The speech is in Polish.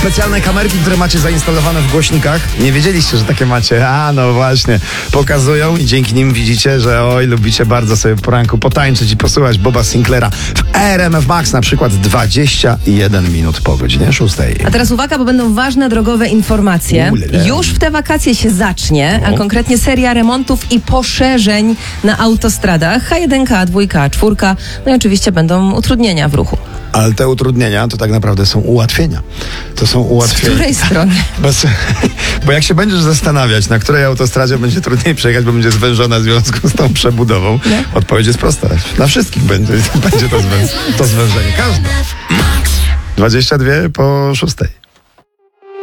specjalne kamerki, które macie zainstalowane w głośnikach. Nie wiedzieliście, że takie macie. A, no właśnie. Pokazują i dzięki nim widzicie, że oj, lubicie bardzo sobie w poranku potańczyć i posłuchać Boba Sinclaira. W RMF Max na przykład 21 minut po godzinie 6. A teraz uwaga, bo będą ważne drogowe informacje. Już w te wakacje się zacznie, a konkretnie seria remontów i poszerzeń na autostradach. H1, A2, A4. No i oczywiście będą utrudnienia w ruchu. Ale te utrudnienia to tak naprawdę są ułatwienia. To są ułatwienia. Z której strony? Bo jak się będziesz zastanawiać, na której autostradzie będzie trudniej przejechać, bo będzie zwężona w związku z tą przebudową, odpowiedź jest prosta. Na wszystkich będzie to zwężenie. Każda. 22 po 6.